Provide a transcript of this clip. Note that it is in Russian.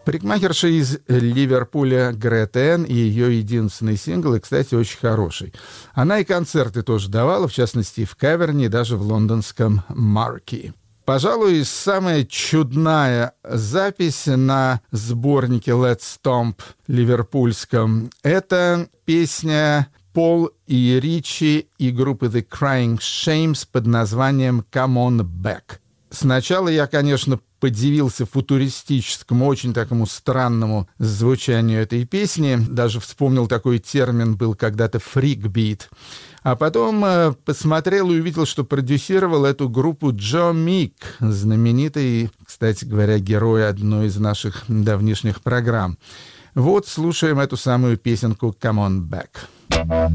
Парикмахерша из Ливерпуля Грета Энн и ее единственный сингл, и, кстати, очень хороший. Она и концерты тоже давала, в частности, в Каверне, и даже в лондонском Марки. Пожалуй, самая чудная запись на сборнике Let's Stomp ливерпульском — это песня Пол и Ричи и группы The Crying Shames под названием «Come on Back». Сначала я, конечно, подивился футуристическому, очень такому странному звучанию этой песни. Даже вспомнил, такой термин был когда-то «фрикбит». А потом посмотрел и увидел, что продюсировал эту группу Джо Мик, знаменитый, кстати говоря, герой одной из наших давнишних программ. Вот слушаем эту самую песенку «Come on Back».